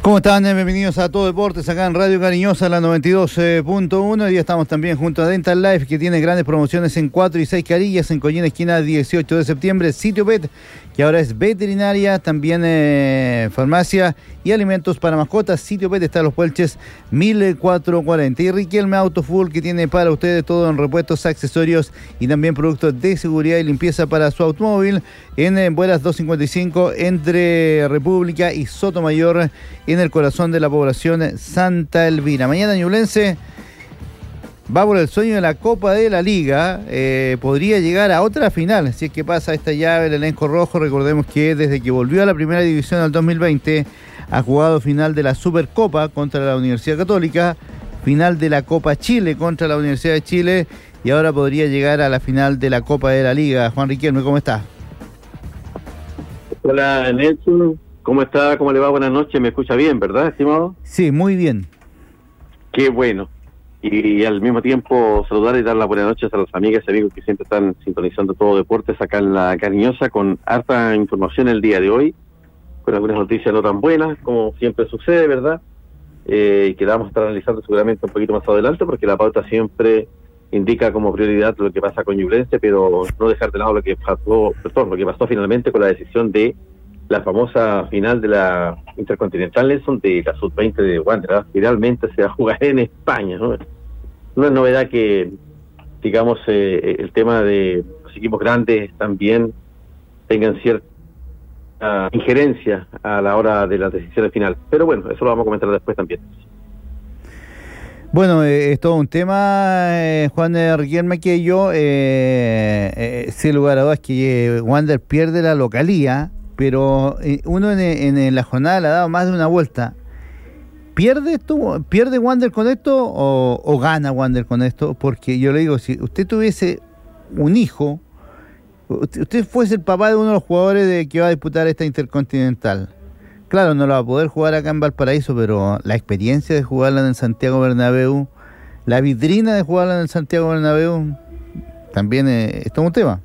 ¿Cómo están? Bienvenidos a Todo Deportes, acá en Radio Cariñosa, la 92.1. Hoy día estamos también junto a Dental Life, que tiene grandes promociones en 4 y 6 carillas, en Collina, esquina 18 de septiembre. Sitio Pet, que ahora es veterinaria, también farmacia y alimentos para mascotas. Sitio Pet está en Los Puelches 1440. Y Riquelme Auto Full, que tiene para ustedes todo en repuestos, accesorios y también productos de seguridad y limpieza para su automóvil, en Buenas 255, entre República y Sotomayor, en el corazón de la población Santa Elvira. Mañana Ñublense va por el sueño de la Copa de la Liga, podría llegar a otra final, si es que pasa esta llave. El elenco rojo, recordemos que desde que volvió a la primera división del 2020, ha jugado final de la Supercopa contra la Universidad Católica, final de la Copa Chile contra la Universidad de Chile, y ahora podría llegar a la final de la Copa de la Liga. Juan Riquelme, ¿cómo está? Hola, Nelson. ¿Cómo está? ¿Cómo le va? Buenas noches. ¿Me escucha bien, verdad, estimado? Sí, muy bien. Qué bueno. Y al mismo tiempo saludar y dar las buenas noches a las amigas y amigos que siempre están sintonizando Todo Deportes acá en La Cariñosa, con harta información el día de hoy, con algunas noticias no tan buenas, como siempre sucede, ¿verdad? Que vamos a estar analizando seguramente un poquito más adelante, porque la pauta siempre indica como prioridad lo que pasa con Ñublense, pero no dejar de lado lo que pasó finalmente con la decisión de la famosa final de la Intercontinental, Nelson, de la Sub-20 de Wander. Finalmente se va a jugar en España, ¿no? No es novedad que, digamos, el tema de los equipos grandes también tengan cierta injerencia a la hora de las decisiones finales. Pero bueno, eso lo vamos a comentar después también. Bueno, es todo un tema, Juan Riquelme, que yo, sin lugar a dudas, que Wander pierde la localía, pero uno en la jornada le ha dado más de una vuelta. ¿Pierde Wander con esto o gana Wander con esto? Porque yo le digo, si usted tuviese un hijo, usted fuese el papá de uno de los jugadores que va a disputar esta Intercontinental, claro, no lo va a poder jugar acá en Valparaíso, pero la experiencia de jugarla en el Santiago Bernabéu, la vitrina de jugarla en el Santiago Bernabéu, también es todo un tema.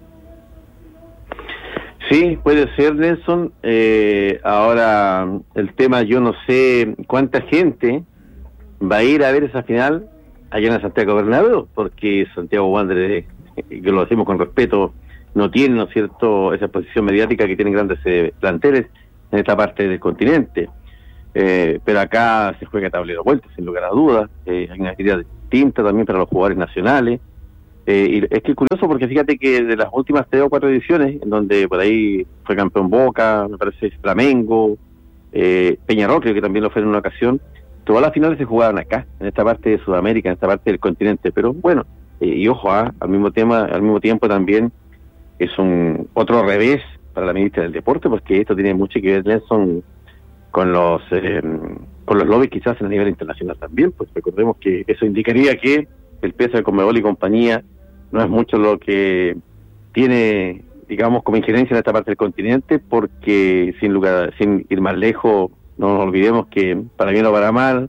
Sí, puede ser, Nelson. Ahora, el tema, yo no sé cuánta gente va a ir a ver esa final allá en el Santiago Bernabéu, porque Santiago Wanderers, que lo decimos con respeto, no tiene, ¿no es cierto?, esa exposición mediática que tienen grandes planteles en esta parte del continente. Pero acá se juega tablero vuelta, sin lugar a dudas. Hay una actividad distinta también para los jugadores nacionales. Y es que es curioso porque fíjate que de las últimas 3 o 4 ediciones, en donde por ahí fue campeón Boca, me parece Flamengo, Peñarol, creo que también lo fue en una ocasión, todas las finales se jugaban acá, en esta parte de Sudamérica, en esta parte del continente. Pero bueno, y ojo, al mismo tiempo también es un otro revés para la ministra del Deporte, porque esto tiene mucho que ver, Nelson, con los lobbies quizás a nivel internacional también. Pues recordemos que eso indicaría que el peso de Conmebol y compañía no es mucho lo que tiene, digamos, como injerencia en esta parte del continente, porque sin ir más lejos, no nos olvidemos que, para bien o para mal,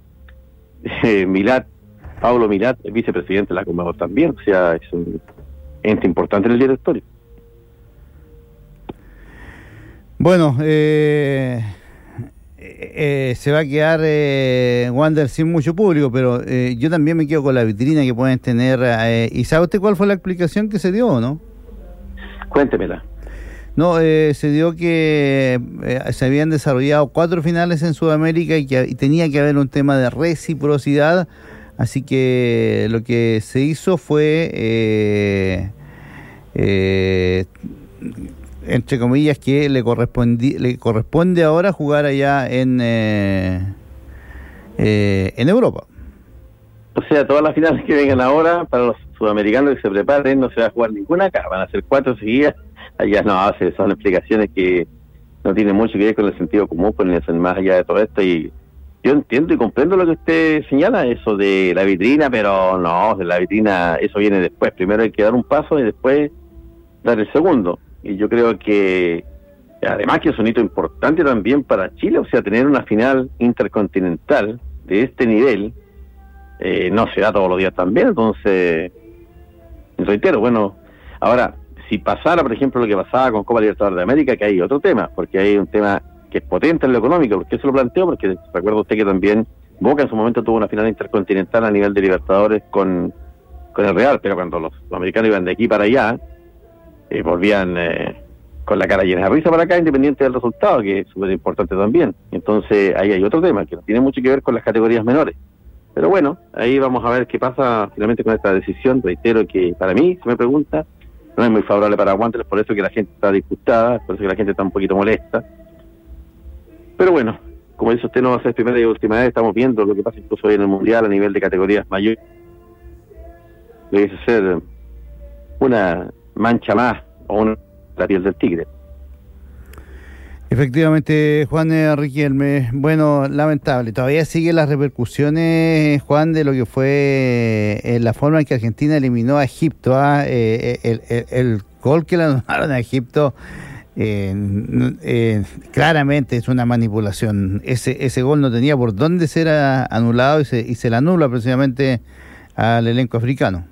Pablo Milat es vicepresidente de la Conmebol también, o sea, es un ente importante en el directorio. Bueno, se va a quedar Wander sin mucho público, pero yo también me quedo con la vitrina que pueden tener. ¿Y sabe usted cuál fue la explicación que se dio o no? Cuéntemela. No, se dio que se habían desarrollado 4 finales en Sudamérica y tenía que haber un tema de reciprocidad, así que lo que se hizo fue entre comillas, que le corresponde ahora jugar allá en Europa. O sea, todas las finales que vengan ahora, para los sudamericanos que se preparen, no se va a jugar ninguna acá, van a ser 4 seguidas. Allá no, son explicaciones que no tienen mucho que ver con el sentido común, pues más allá de todo esto. Y yo entiendo y comprendo lo que usted señala, eso de la vitrina, pero no, de la vitrina, eso viene después. Primero hay que dar un paso y después dar el segundo. Y yo creo que, además que es un hito importante también para Chile, o sea, tener una final intercontinental de este nivel, no se da todos los días también. Entonces, reitero, bueno, ahora, si pasara, por ejemplo, lo que pasaba con Copa Libertadores de América, que hay otro tema, porque hay un tema que es potente en lo económico. ¿Por qué se lo planteo? Porque recuerda usted que también Boca en su momento tuvo una final intercontinental a nivel de Libertadores con el Real, pero cuando los americanos iban de aquí para allá, volvían con la cara llena de risa para acá, independiente del resultado, que es súper importante también. Entonces ahí hay otro tema que no tiene mucho que ver con las categorías menores. Pero bueno, ahí vamos a ver qué pasa finalmente con esta decisión. Reitero que para mí, si me pregunta, no es muy favorable para Wanderers, por eso que la gente está disgustada, por eso que la gente está un poquito molesta. Pero bueno, como dice usted, no va a ser primera y última vez, estamos viendo lo que pasa incluso hoy en el Mundial a nivel de categorías mayores. Debe ser una mancha más o la piel del tigre. Efectivamente, Juan Riquelme, bueno, lamentable. Todavía siguen las repercusiones, Juan, de lo que fue la forma en que Argentina eliminó a Egipto. El gol que le anularon a Egipto claramente es una manipulación. Ese gol no tenía por dónde ser anulado y se le anula precisamente al elenco africano.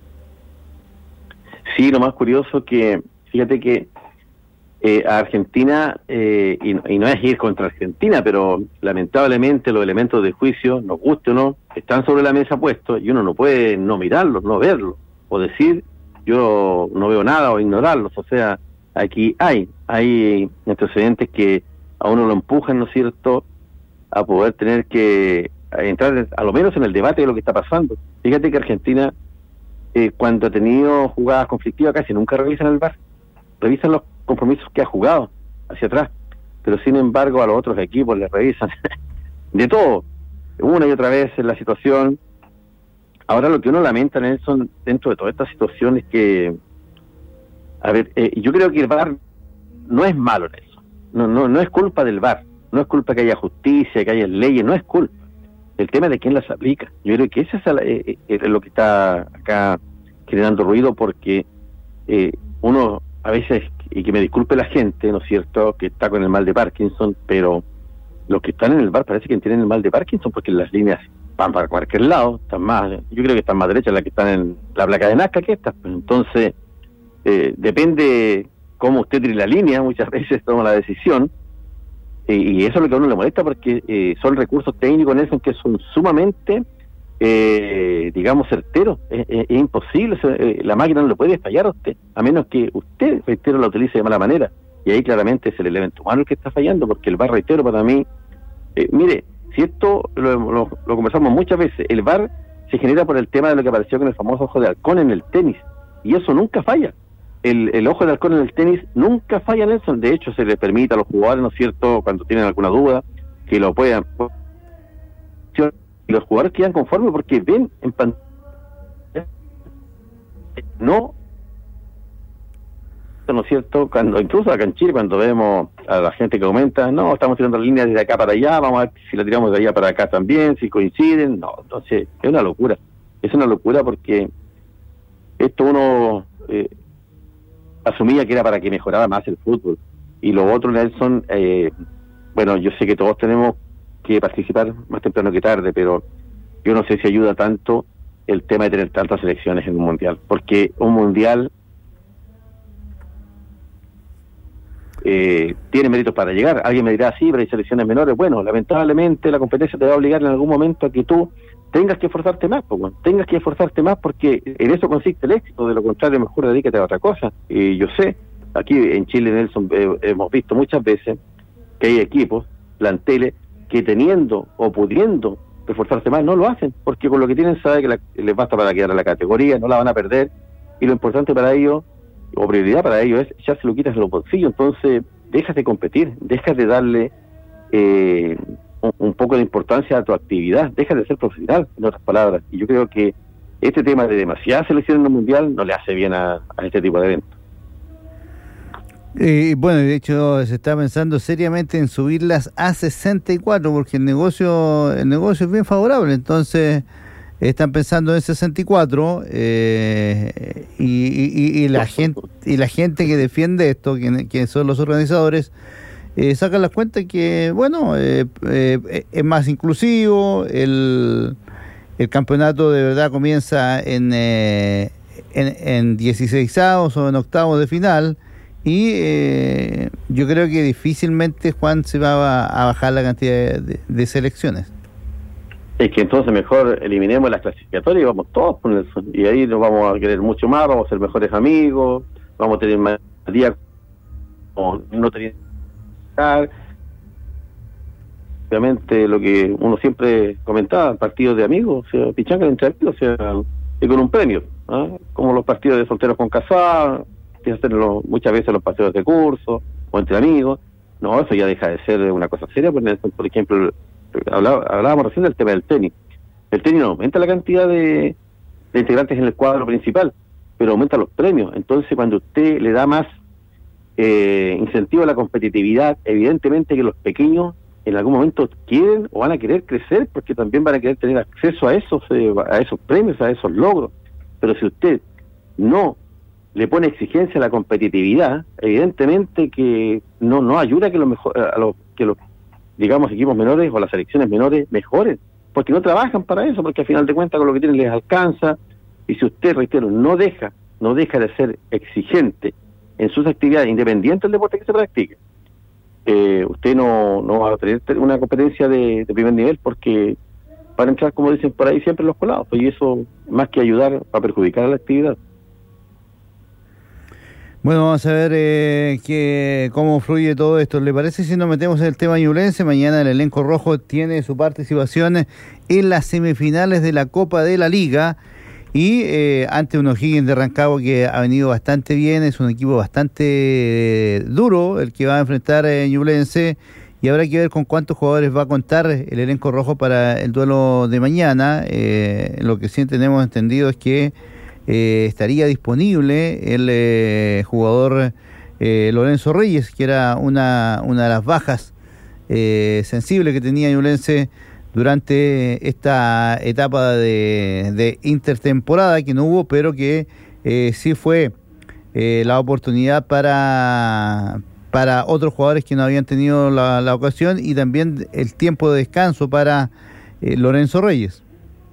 Sí, lo más curioso que, fíjate que a Argentina, y no es ir contra Argentina, pero lamentablemente los elementos de juicio, nos guste o no, están sobre la mesa puestos y uno no puede no mirarlos, no verlos, o decir yo no veo nada o ignorarlos. O sea, aquí hay antecedentes que a uno lo empujan, ¿no es cierto?, a poder tener que entrar a lo menos en el debate de lo que está pasando. Fíjate que Argentina, cuando ha tenido jugadas conflictivas, casi nunca revisan el VAR, revisan los compromisos que ha jugado hacia atrás, pero sin embargo a los otros equipos les revisan de todo, una y otra vez en la situación. Ahora lo que uno lamenta, Nelson, dentro de toda esta situación es que, a ver, yo creo que el VAR no es malo, Nelson, no es culpa del VAR, no es culpa que haya justicia, que haya leyes, no es culpa. El tema de quién las aplica. Yo creo que eso es lo que está acá generando ruido, porque uno a veces, y que me disculpe la gente, ¿no es cierto?, que está con el mal de Parkinson, pero los que están en el VAR parece que tienen el mal de Parkinson, porque las líneas van para cualquier lado, yo creo que están más derechas las que están en la placa de Nazca que estas. Entonces, depende cómo usted tire la línea, muchas veces toma la decisión. Y eso es lo que a uno le molesta, porque son recursos técnicos, Nelson, que son sumamente, digamos, certeros. Es imposible, la máquina no le puede fallar a usted, a menos que usted, reitero, la utilice de mala manera. Y ahí claramente es el elemento humano el que está fallando, porque el VAR, reitero, para mí, mire, si esto lo conversamos muchas veces, el VAR se genera por el tema de lo que apareció con el famoso ojo de halcón en el tenis, y eso nunca falla. El ojo de halcón en el tenis nunca falla, Nelson. De hecho, se le permite a los jugadores, ¿no es cierto?, cuando tienen alguna duda, que lo puedan. Y los jugadores quedan conformes porque ven en pantalla. ¿No es cierto? Cuando incluso acá en Chile, cuando vemos a la gente que comenta, no, estamos tirando la línea desde acá para allá, vamos a ver si la tiramos de allá para acá también, si coinciden. No, entonces, es una locura. Es una locura porque esto uno... asumía que era para que mejorara más el fútbol. Y lo otro, Nelson, bueno, yo sé que todos tenemos que participar más temprano que tarde, pero yo no sé si ayuda tanto el tema de tener tantas selecciones en un mundial, porque un mundial tiene méritos para llegar. Alguien me dirá, sí, pero hay selecciones menores. Bueno, lamentablemente la competencia te va a obligar en algún momento a que tú tengas que esforzarte más, porque en eso consiste el éxito. De lo contrario, mejor dedícate a otra cosa. Y yo sé, aquí en Chile, Nelson, hemos visto muchas veces que hay equipos, planteles, que teniendo o pudiendo esforzarse más, no lo hacen, porque con lo que tienen sabe que les basta para quedar en la categoría, no la van a perder, y lo importante para ellos, o prioridad para ellos, es echarse lo quitas de los bolsillos. Entonces, dejas de competir, dejas de darle un poco de importancia a tu actividad, dejas de ser profesional, en otras palabras. Y yo creo que este tema de demasiadas selecciones en el mundial no le hace bien a este tipo de eventos. Bueno, de hecho se está pensando seriamente en subirlas a 64, porque el negocio es bien favorable. Entonces están pensando en 64 y la gente que defiende esto, que son los organizadores, sacan las cuentas que, bueno, es más inclusivo, el campeonato de verdad comienza en 16avos o en octavos de final, y yo creo que difícilmente, Juan, se va a bajar la cantidad de selecciones. Es que entonces mejor eliminemos las clasificatorias y vamos todos por eso. Y ahí nos vamos a querer mucho más, vamos a ser mejores amigos, vamos a tener más día como no tener. Obviamente lo que uno siempre comentaba, partidos de amigos, o sea, pichanga entre amigos, o sea, y con un premio, ¿eh? Como los partidos de solteros con casados, muchas veces los paseos de curso, o entre amigos. No, eso ya deja de ser una cosa seria, por ejemplo, hablábamos recién del tema del tenis. El tenis no aumenta la cantidad de integrantes en el cuadro principal, pero aumenta los premios. Entonces, cuando usted le da más incentivo a la competitividad, evidentemente que los pequeños en algún momento quieren o van a querer crecer, porque también van a querer tener acceso a esos premios, a esos logros. Pero si usted no le pone exigencia a la competitividad, evidentemente que no ayuda a que los digamos equipos menores o las selecciones menores mejoren, porque no trabajan para eso, porque al final de cuentas con lo que tienen les alcanza. Y si usted, reitero, no deja de ser exigente en sus actividades, independiente del deporte que se practique, usted no va a tener una competencia de primer nivel, porque para entrar, como dicen por ahí, siempre los colados, y eso, más que ayudar, va a perjudicar a la actividad. Bueno, vamos a ver cómo fluye todo esto. ¿Le parece si nos metemos en el tema ñublense? Mañana el elenco rojo tiene su participación en las semifinales de la Copa de la Liga, y ante un O'Higgins de Rancagua que ha venido bastante bien. Es un equipo bastante duro el que va a enfrentar ñublense, y habrá que ver con cuántos jugadores va a contar el elenco rojo para el duelo de mañana. Lo que sí tenemos entendido es que estaría disponible el jugador Lorenzo Reyes, que era una de las bajas sensibles que tenía ñublense durante esta etapa de intertemporada, que no hubo, pero que sí fue la oportunidad para otros jugadores que no habían tenido la ocasión, y también el tiempo de descanso para Lorenzo Reyes.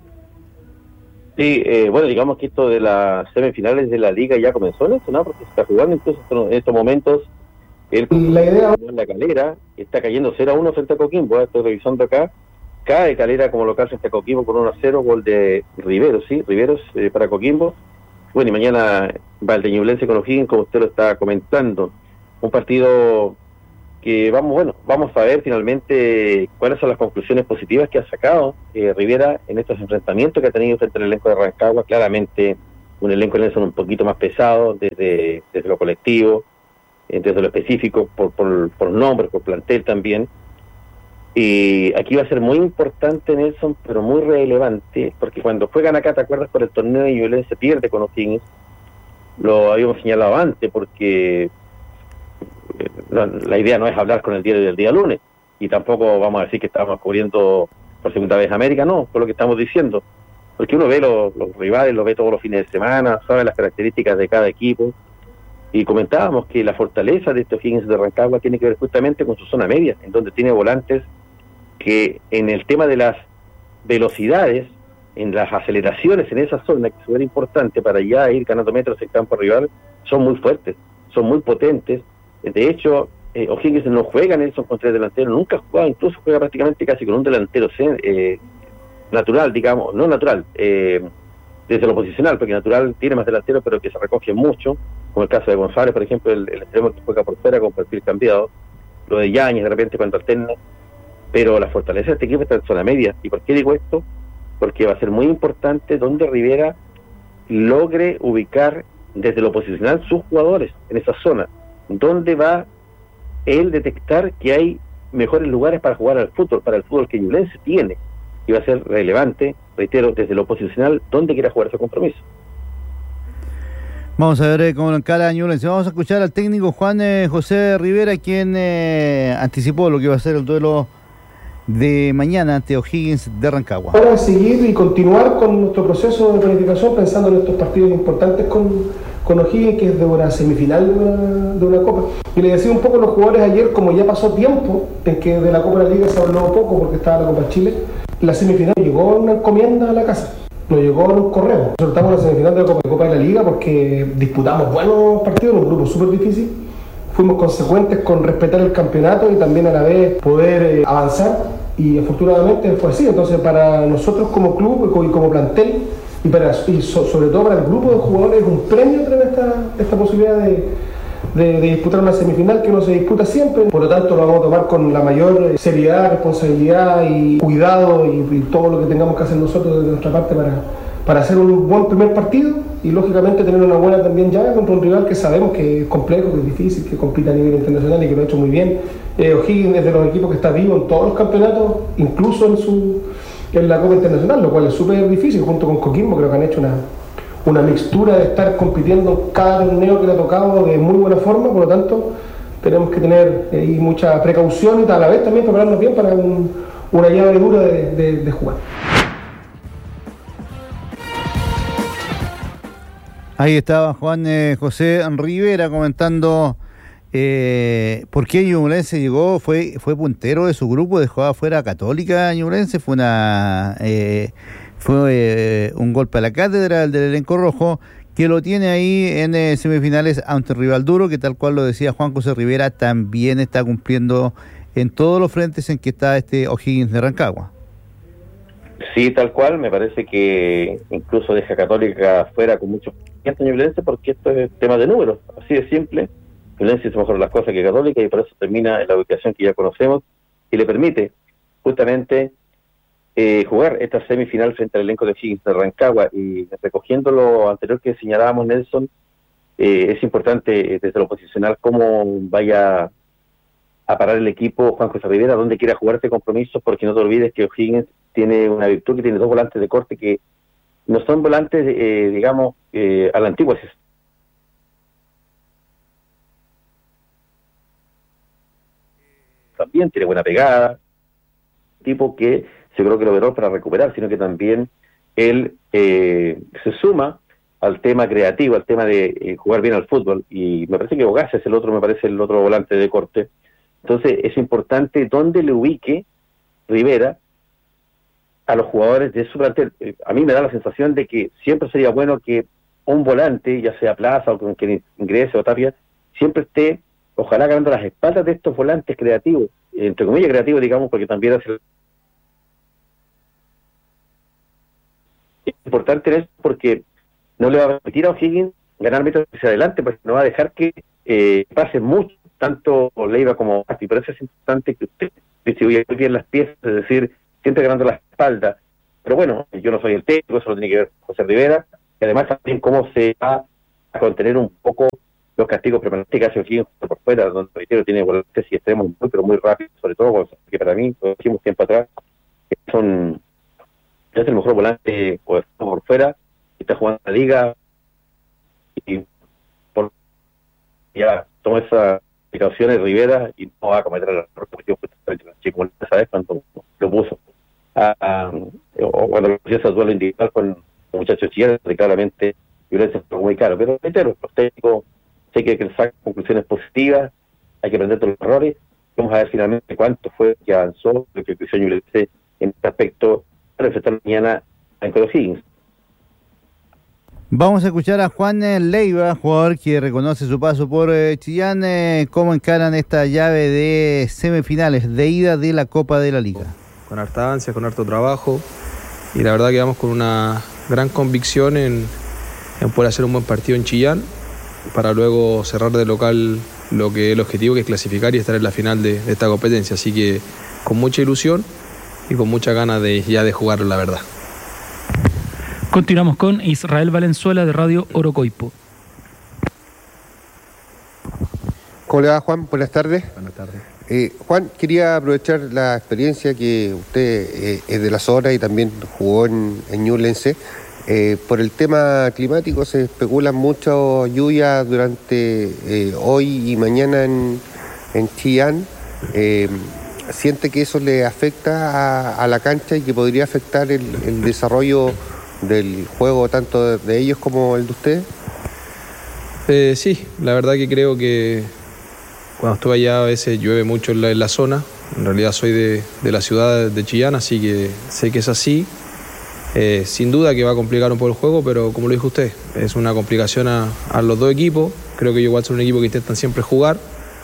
Sí, bueno, digamos que esto de las semifinales de la Liga ya comenzó, ¿no? Porque se está jugando incluso en estos momentos. La idea en La Calera está cayendo 0-1 frente a Coquimbo. Estoy revisando acá. Cae Calera como local frente a Coquimbo por 1-0, gol de Riveros, para Coquimbo. Bueno, y mañana va el de Ñublense con O'Higgins, como usted lo está comentando. Un partido que vamos a ver finalmente cuáles son las conclusiones positivas que ha sacado Rivera en estos enfrentamientos que ha tenido frente al elenco de Rancagua. Claramente un elenco de Nelson un poquito más pesado desde lo colectivo, desde lo específico, por nombres, por plantel también. Y aquí va a ser muy importante, Nelson, pero muy relevante, porque cuando juegan acá, ¿te acuerdas? Por el torneo de Ñublense pierde con O'Higgins. Lo habíamos señalado antes, porque la idea no es hablar con el diario del día lunes, y tampoco vamos a decir que estamos cubriendo por segunda vez América, no, por lo que estamos diciendo, porque uno ve los rivales, los ve todos los fines de semana, sabe las características de cada equipo, y comentábamos que la fortaleza de estos O'Higgins de Rancagua tiene que ver justamente con su zona media, en donde tiene volantes que en el tema de las velocidades, en las aceleraciones en esa zona, que es súper importante para ya ir ganando metros en campo rival, son muy fuertes, son muy potentes. De hecho, O'Higgins no juega Nelson con tres delanteros, nunca ha jugado, incluso juega prácticamente casi con un delantero natural, digamos, no natural, desde lo posicional, porque natural tiene más delanteros, pero que se recoge mucho, como el caso de González, por ejemplo, el extremo que juega por fuera con perfil cambiado, lo de Yáñez de repente cuando alterna, pero la fortaleza de este equipo está en zona media. ¿Y por qué digo esto? Porque va a ser muy importante donde Rivera logre ubicar desde lo posicional sus jugadores en esa zona, donde va él detectar que hay mejores lugares para jugar al fútbol, para el fútbol que Ñublense tiene, y va a ser relevante, reitero, desde lo posicional, donde quiera jugar ese compromiso. Vamos a ver cómo encara Ñublense. Vamos a escuchar al técnico Juan José Rivera, quien anticipó lo que va a ser el duelo de mañana ante O'Higgins de Rancagua. Para seguir y continuar con nuestro proceso de planificación, pensando en estos partidos importantes con O'Higgins, que es de una semifinal de una Copa. Y le decía un poco a los jugadores ayer, como ya pasó tiempo en que de la Copa de la Liga se habló poco porque estaba la Copa Chile, la semifinal llegó una encomienda a la casa, nos llegó un correo. Nosotros estamos en la semifinal de la Copa de la Liga porque disputamos buenos partidos en un grupo súper difícil, fuimos consecuentes con respetar el campeonato y también a la vez poder avanzar, y afortunadamente fue así. Entonces para nosotros como club y como plantel y sobre todo para el grupo de jugadores es un premio tener esta posibilidad de disputar una semifinal que no se disputa siempre. Por lo tanto lo vamos a tomar con la mayor seriedad, responsabilidad y cuidado y todo lo que tengamos que hacer nosotros de nuestra parte para hacer un buen primer partido y lógicamente tener una buena también llave contra un rival que sabemos que es complejo, que es difícil, que compite a nivel internacional y que lo ha hecho muy bien. O'Higgins es de los equipos que está vivo en todos los campeonatos, incluso en la Copa Internacional, lo cual es súper difícil. Junto con Coquimbo creo que han hecho una mixtura de estar compitiendo cada torneo que le ha tocado de muy buena forma. Por lo tanto tenemos que tener mucha precaución y a la vez también prepararnos bien para una llave dura de jugar. Ahí estaba Juan José Rivera comentando por qué Ñublense llegó, fue puntero de su grupo, dejó afuera a Católica Ñublense, fue un golpe a la cátedra del elenco rojo, que lo tiene ahí en semifinales ante un rival duro, que tal cual lo decía Juan José Rivera, también está cumpliendo en todos los frentes en que está este O'Higgins de Rancagua. Sí, tal cual, me parece que incluso deja Católica fuera con muchos Ñublense, porque esto es tema de números, así de simple. Ñublense hizo mejor las cosas que Católica y por eso termina en la ubicación que ya conocemos y le permite justamente jugar esta semifinal frente al elenco de O'Higgins de Rancagua. Y recogiendo lo anterior que señalábamos, Nelson, es importante desde lo posicional cómo vaya a parar el equipo Juan José Rivera, donde quiera jugar este compromiso, porque no te olvides que O'Higgins tiene una virtud, que tiene dos volantes de corte que no son volantes, digamos, a la antigua. También tiene buena pegada, tipo que yo creo que lo verá para recuperar, sino que también él se suma al tema creativo, al tema de jugar bien al fútbol, y me parece que Bogas es el otro volante de corte. Entonces es importante dónde le ubique Rivera a los jugadores de su plantel. A mí me da la sensación de que siempre sería bueno que un volante, ya sea Plaza o quien ingrese o Tapia, siempre esté, ojalá, ganando las espaldas de estos volantes creativos, entre comillas creativos, digamos, porque también hace... Es importante eso porque no le va a permitir a O'Higgins ganar metros hacia adelante, porque no va a dejar que pase mucho, tanto Leiva como Asti. Por eso es importante que usted distribuya muy bien las piezas, es decir, siempre ganando la espalda. Pero bueno, yo no soy el técnico, eso lo tiene que ver José Rivera, y además también cómo se va a contener un poco los castigos permanentes que hace O'Higgins por fuera, donde reitero tiene volantes y extremos muy, pero muy rápidos, sobre todo porque para mí, lo dijimos tiempo atrás, es el mejor volante por fuera, está jugando en la liga, y ya toma esas precauciones Rivera y no va a cometer el error que cometió ¿sabes? Cuando lo puso o cuando lo puso ese duelo individual con el muchacho Chillán, que claramente violencia fue muy caro. Pero reitero, los técnicos sé que le sacan conclusiones positivas, hay que aprender todos los errores. Vamos a ver finalmente cuánto fue que avanzó, lo que creció Ñublense en este aspecto para enfrentar mañana a O'Higgins. Vamos a escuchar a Juan Leiva, jugador que reconoce su paso por Chillán, cómo encaran esta llave de semifinales de ida de la Copa de la Liga. Con harta ansia, con harto trabajo, y la verdad que vamos con una gran convicción en poder hacer un buen partido en Chillán para luego cerrar de local lo que es el objetivo, que es clasificar y estar en la final de esta competencia. Así que con mucha ilusión y con muchas ganas de jugarlo, la verdad. Continuamos con Israel Valenzuela de Radio Orocoipo. ¿Cómo le va, Juan? Buenas tardes. Buenas tardes. Juan, quería aprovechar la experiencia que usted es de la zona y también jugó en Ñublense. Por el tema climático se especulan mucho lluvias durante hoy y mañana en Chillán. ¿Siente que eso le afecta a la cancha y que podría afectar el desarrollo del juego tanto de ellos como el de ustedes? Sí, la verdad que creo que cuando estuve allá a veces llueve mucho en la zona. En realidad soy de la ciudad de Chillán, así que sé que es así. Sin duda que va a complicar un poco el juego, pero como lo dijo usted, es una complicación a los dos equipos. Creo que igual son un equipo que intentan siempre jugar,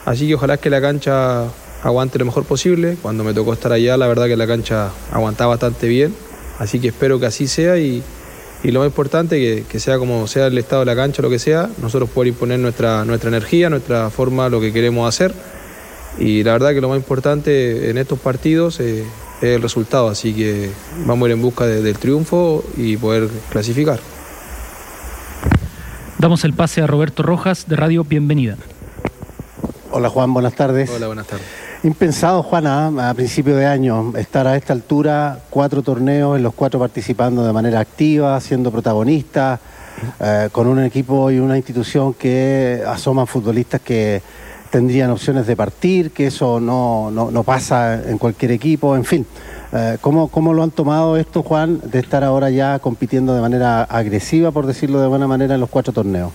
Así que ojalá que la cancha aguante lo mejor posible. Cuando me tocó estar allá, la verdad que la cancha aguantaba bastante bien. Así que espero que así sea y lo más importante, que sea como sea el estado de la cancha, lo que sea, nosotros poder imponer nuestra energía, nuestra forma, lo que queremos hacer. Y la verdad que lo más importante en estos partidos es el resultado. Así que vamos a ir en busca del triunfo y poder clasificar. Damos el pase a Roberto Rojas de Radio Bienvenida. Hola Juan, buenas tardes. Hola, buenas tardes. Impensado, Juan, a principio de año, estar a esta altura, 4 torneos, en los 4 participando de manera activa, siendo protagonista, con un equipo y una institución que asoman futbolistas que tendrían opciones de partir, que eso no pasa en cualquier equipo, en fin. ¿Cómo lo han tomado esto, Juan, de estar ahora ya compitiendo de manera agresiva, por decirlo de buena manera, en los 4 torneos?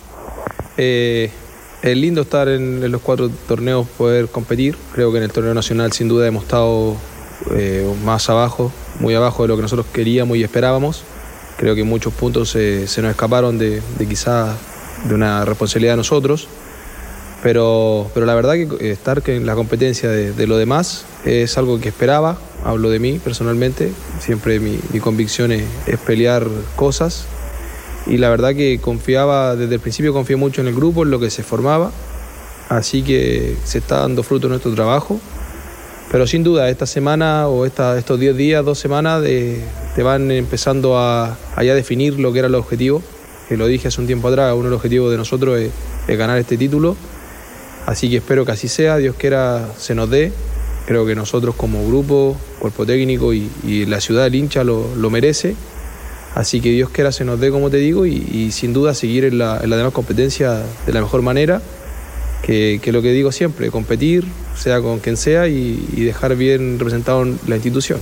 Es lindo estar en los 4 torneos, poder competir. Creo que en el torneo nacional sin duda hemos estado más abajo, muy abajo de lo que nosotros queríamos y esperábamos. Creo que muchos puntos se nos escaparon de quizás de una responsabilidad de nosotros. Pero la verdad que estar en la competencia de lo demás es algo que esperaba. Hablo de mí personalmente, siempre mi convicción es pelear cosas. Y la verdad que desde el principio confié mucho en el grupo, en lo que se formaba, así que se está dando fruto nuestro trabajo, pero sin duda esta semana o estos 10 días, 2 semanas te van empezando a ya definir lo que era el objetivo, que lo dije hace un tiempo atrás, uno de los objetivos de nosotros es ganar este título, así que espero que así sea, Dios quiera se nos dé. Creo que nosotros como grupo, cuerpo técnico y la ciudad, el hincha lo merece. Así que Dios quiera se nos dé, como te digo, y sin duda seguir en la demás competencia de la mejor manera, que lo que digo siempre, competir, sea con quien sea, y dejar bien representado la institución.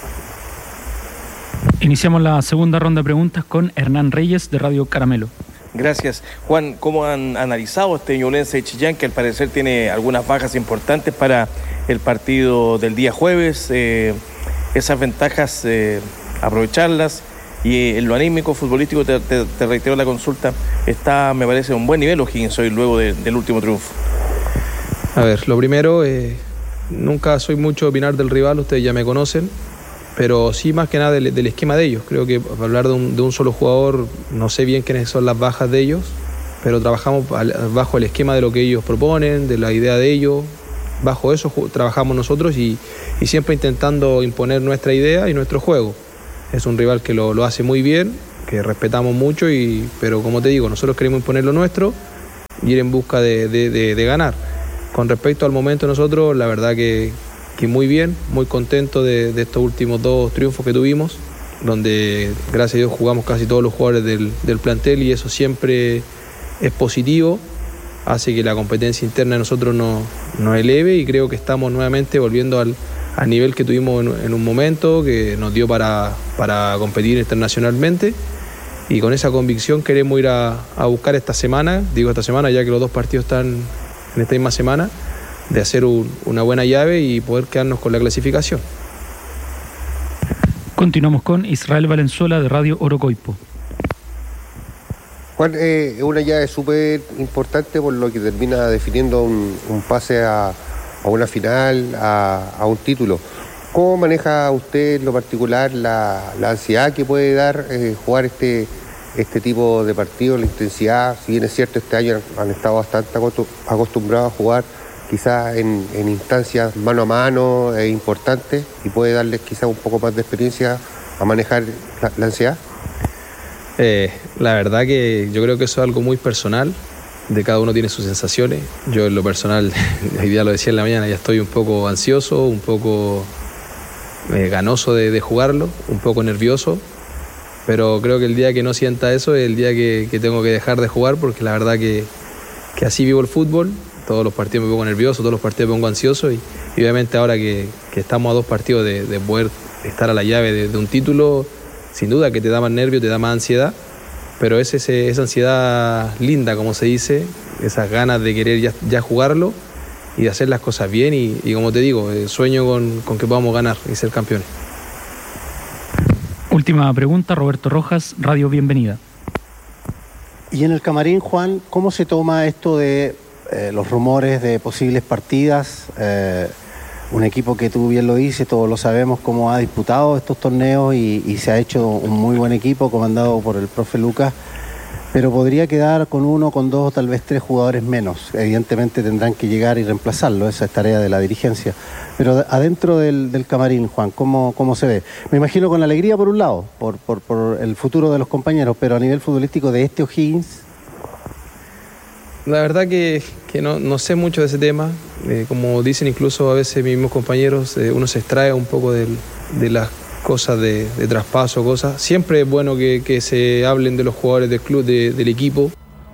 Iniciamos la segunda ronda de preguntas con Hernán Reyes de Radio Caramelo. Gracias. Juan, ¿cómo han analizado este Ñublense de Chillán, que al parecer tiene algunas bajas importantes para el partido del día jueves? Esas ventajas, aprovecharlas. Y en lo anímico, futbolístico, te reitero la consulta, está, me parece, a un buen nivel O'Higgins hoy luego del último triunfo. A ver, lo primero, nunca soy mucho de opinar del rival, ustedes ya me conocen, pero sí más que nada del esquema de ellos. Creo que hablar de un solo jugador, no sé bien quiénes son las bajas de ellos, pero trabajamos bajo el esquema de lo que ellos proponen, de la idea de ellos. Bajo eso trabajamos nosotros y siempre intentando imponer nuestra idea y nuestro juego. Es un rival que lo hace muy bien, que respetamos mucho, pero como te digo, nosotros queremos imponer lo nuestro y ir en busca de ganar. Con respecto al momento nosotros, la verdad que muy bien, muy contento de estos últimos 2 triunfos que tuvimos, donde gracias a Dios jugamos casi todos los jugadores del plantel y eso siempre es positivo, hace que la competencia interna de nosotros nos eleve y creo que estamos nuevamente volviendo al nivel que tuvimos en un momento que nos dio para competir internacionalmente, y con esa convicción queremos ir a buscar esta semana ya que los 2 partidos están en esta misma semana, de hacer una buena llave y poder quedarnos con la clasificación. Continuamos con Israel Valenzuela de Radio Orocoipo. Juan, es una llave súper importante por lo que termina definiendo un pase a una final, a un título. ¿Cómo maneja usted en lo particular la ansiedad que puede dar jugar este tipo de partidos, la intensidad? Si bien es cierto, este año han estado bastante acostumbrados a jugar quizás en instancias mano a mano importantes, y puede darles quizás un poco más de experiencia a manejar la ansiedad. La verdad que yo creo que eso es algo muy personal, de cada uno tiene sus sensaciones. Yo en lo personal, hoy día lo decía en la mañana, ya estoy un poco ansioso, un poco ganoso de jugarlo, un poco nervioso, pero creo que el día que no sienta eso es el día que tengo que dejar de jugar, porque la verdad que así vivo el fútbol. Todos los partidos me pongo nervioso, todos los partidos me pongo ansioso, y obviamente ahora que estamos a 2 partidos de poder estar a la llave de un título, sin duda que te da más nervio, te da más ansiedad, pero es esa ansiedad linda, como se dice, esas ganas de querer ya jugarlo y de hacer las cosas bien, y como te digo, sueño con que podamos ganar y ser campeones. Última pregunta, Roberto Rojas, Radio Bienvenida. Y en el camarín, Juan, ¿cómo se toma esto de los rumores de posibles partidas. Un equipo que tú bien lo dices, todos lo sabemos cómo ha disputado estos torneos y se ha hecho un muy buen equipo comandado por el profe Lucas, pero podría quedar con 1, con 2 o tal vez 3 jugadores menos. Evidentemente tendrán que llegar y reemplazarlo, esa es tarea de la dirigencia. Pero adentro del camarín, Juan, ¿cómo se ve? Me imagino con alegría por un lado, por el futuro de los compañeros, pero a nivel futbolístico de este O'Higgins... La verdad que no sé mucho de ese tema. Como dicen incluso a veces mis mismos compañeros, uno se extrae un poco de las cosas de traspaso, cosas. Siempre es bueno que se hablen de los jugadores del club, del equipo.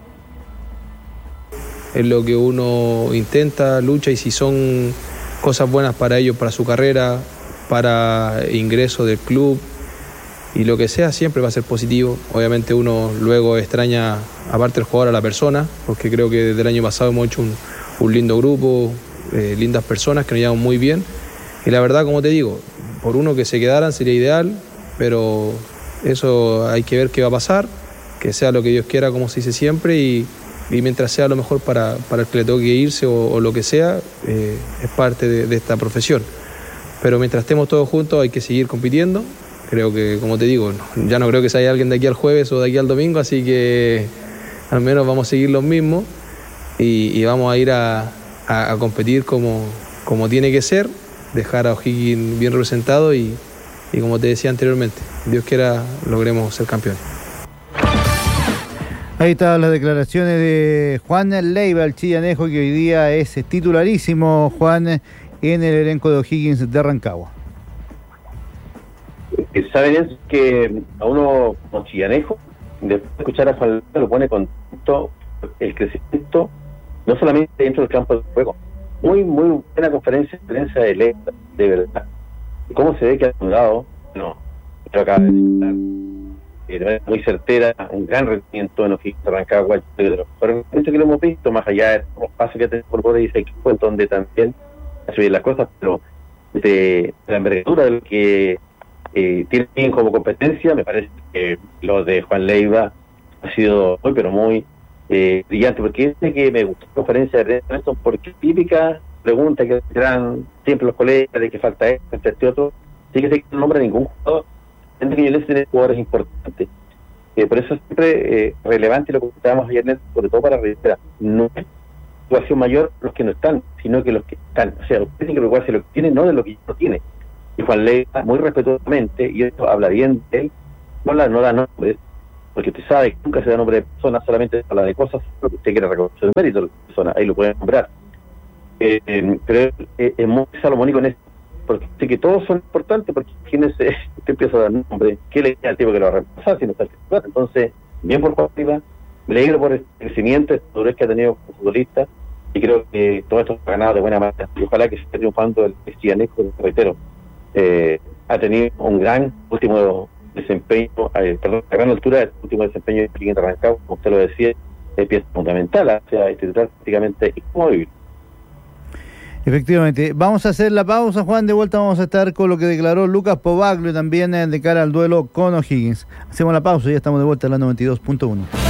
Es lo que uno intenta, lucha, y si son cosas buenas para ellos, para su carrera, para ingreso del club y lo que sea, siempre va a ser positivo. Obviamente uno luego extraña, aparte del jugador, a la persona, porque creo que desde el año pasado hemos hecho un lindo grupo, lindas personas que nos llevan muy bien. Y la verdad, como te digo, por uno que se quedaran sería ideal, pero eso hay que ver qué va a pasar, que sea lo que Dios quiera, como se dice siempre, y mientras sea lo mejor para el que le toque irse o lo que sea, es parte de esta profesión. Pero mientras estemos todos juntos hay que seguir compitiendo. Creo que, como te digo, ya no creo que haya alguien de aquí al jueves o de aquí al domingo, así que al menos vamos a seguir los mismos y vamos a ir a competir como tiene que ser, dejar a O'Higgins bien representado y como te decía anteriormente, Dios quiera logremos ser campeones. Ahí estaban las declaraciones de Juan Leiva, el chillanejo, que hoy día es titularísimo, Juan, en el elenco de O'Higgins de Rancagua. Saben es que a uno como chillanejo, después de escuchar a Juan Leiva, lo pone contento el crecimiento, no solamente dentro del campo de juego. Muy buena conferencia de prensa de Leiva, de verdad. ¿Cómo se ve que ha ayudado? No, pero acaba de citar. De manera muy certera, un gran rendimiento en O'Higgins de Rancagua, de los mejores que lo hemos visto, más allá de los pasos que ha tenido por ese equipo, en donde también ha subido las cosas, pero de la envergadura de lo que tienen como competencia, me parece que lo de Juan Leiva ha sido muy, pero muy brillante, porque es que me gustó la conferencia de prensa, porque típica pregunta que dan siempre los colegas de que falta este otro, sí que se no nombra ningún jugador. Gente que yo les tiene jugadores importantes. Por eso es siempre relevante lo que comentábamos ayer, sobre todo para reiterar, no es situación mayor los que no están, sino que los que están. O sea, usted tiene que preocuparse de lo que tiene, no de lo que no tiene. Y Juan Leiva, muy respetuosamente, y esto habla bien de él, no da nombres, porque usted sabe que nunca se da nombre de personas, solamente habla de cosas, porque usted quiere reconocer el mérito de la persona, ahí lo pueden nombrar. Pero es muy salomónico en esto, porque sé que todos son importantes, porque usted empieza a dar nombre, ¿qué le queda al tipo que lo va a reemplazar si no está el titular? Entonces, bien por Juan Leiva, me alegro por el crecimiento, el madurez que ha tenido como futbolista, y creo que todo esto ha ganado de buena manera, y ojalá que esté triunfando el chillanejo, reitero, ha tenido un gran último desempeño, a gran altura del último desempeño de O'Higgins de Rancagua, como usted lo decía, es pieza fundamental, o sea, titular prácticamente inmovible. Efectivamente. Vamos a hacer la pausa, Juan. De vuelta vamos a estar con lo que declaró Lucas Pobaglio también de cara al duelo con O'Higgins. Hacemos la pausa y ya estamos de vuelta a la 92.1.